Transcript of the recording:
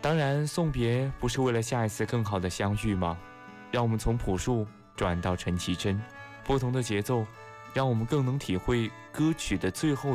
当然，送别不是为了下一次更好的相遇吗？让我们从朴树转到陈绮贞，不同的节奏，让我们更能体会歌曲的最后